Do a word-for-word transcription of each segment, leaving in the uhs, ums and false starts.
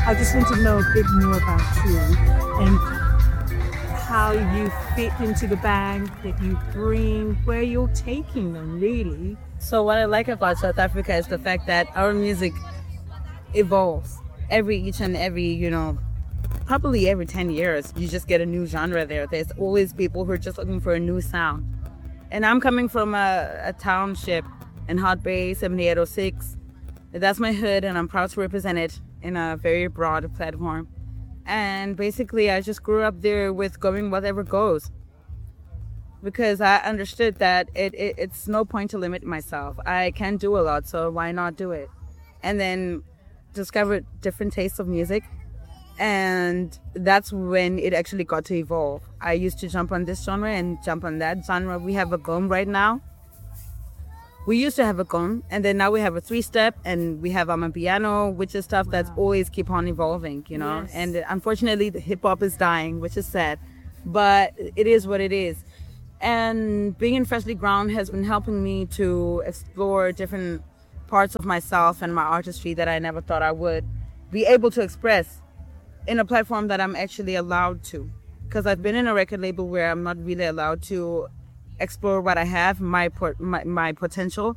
I just want to know a bit more about you and how you fit into the band that you bring, where you're taking them, really. So what I like about South Africa is the fact that our music evolves every each and every, you know, probably every ten years. You just get a new genre there. There's always people who are just looking for a new sound. And I'm coming from a, a township in Hot Bay, seventy-eight oh six. That's my hood, and I'm proud to represent it in a very broad platform. And basically, I just grew up there with going whatever goes. Because I understood that it, it it's no point to limit myself. I can do a lot, so why not do it? And then discovered different tastes of music. And that's when it actually got to evolve. I used to jump on this genre and jump on that genre. We have a gqom right now. We used to have a gqom, and then now we have a three-step, and we have amapiano, which is stuff that's always keep on evolving, you know. Yes. And unfortunately, the hip-hop is dying, which is sad. But it is what it is. And being in Freshly Ground has been helping me to explore different parts of myself and my artistry that I never thought I would be able to express in a platform that I'm actually allowed to. Because I've been in a record label where I'm not really allowed to explore what I have, my, pot- my my potential.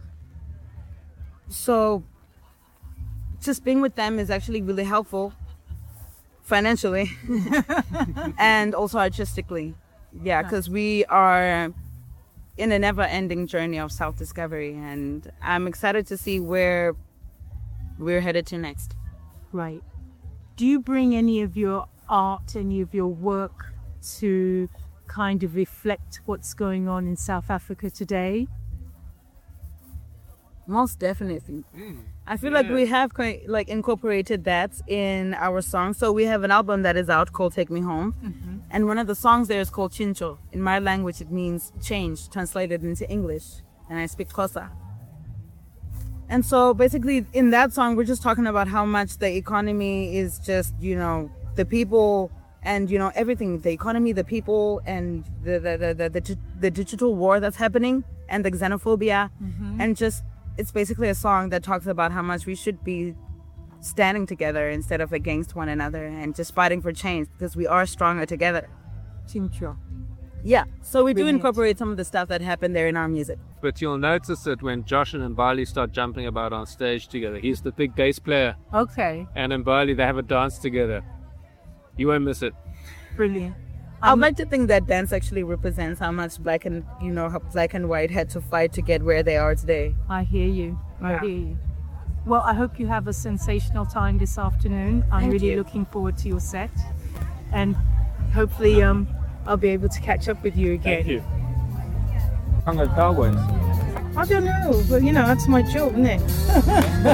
So just being with them is actually really helpful financially and also artistically. Yeah, because we are in a never-ending journey of self-discovery, and I'm excited to see where we're headed to next. Right. Do you bring any of your art, any of your work to kind of reflect what's going on in South Africa today? Most definitely. Mm. I feel like we have quite, like incorporated that in our songs. So we have an album that is out called Take Me Home. Mm-hmm. And one of the songs there is called Chincho. In my language, it means change, translated into English. And I speak Xhosa. And so basically in that song, we're just talking about how much the economy is just, you know, the people and, you know, everything, the economy, the people, and the the, the, the, the, the digital war that's happening, and the xenophobia. Mm-hmm. And just, it's basically a song that talks about how much we should be standing together instead of against one another and just fighting for change, because we are stronger together. Chincho. Yeah, so we do Brilliant. incorporate some of the stuff that happened there in our music. But you'll notice it when Josh and Mbali start jumping about on stage together. He's the big bass player, Okay. and Mbali, they have a dance together. You won't miss it. Brilliant. I'd like to think that dance actually represents how much black and, you know, how black and white had to fight to get where they are today. I hear you. I Yeah. hear you. Well, I hope you have a sensational time this afternoon. I'm Thank really you. looking forward to your set. And hopefully um, I'll be able to catch up with you again. Thank you. Hang on, Cowboys. I don't know, but you know, that's my job, isn't it?